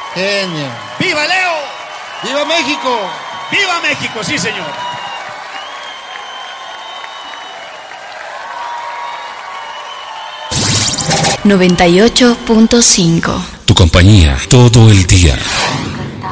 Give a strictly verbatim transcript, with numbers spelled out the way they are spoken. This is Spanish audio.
Genio. ¡Viva Leo! ¡Viva México! ¡Viva México! Sí, señor. noventa y ocho punto cinco. Tu compañía todo el día.